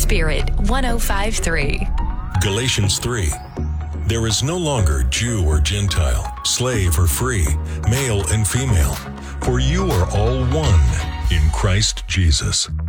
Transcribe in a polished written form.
Spirit 105.3. Galatians 3. There is no longer Jew or Gentile, slave or free, male and female, for you are all one in Christ Jesus.